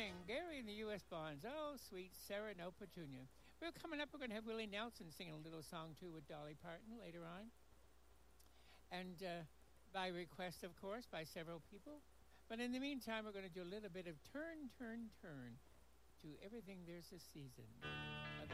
morning, Gary and the U.S. Bonds. Oh, sweet Sarah No Petunia. We're coming up. We're going to have Willie Nelson singing a little song, too, with Dolly Parton later on. And by request, of course, by several people. But in the meantime, we're going to do a little bit of Turn, Turn, Turn to Everything There's a Season of the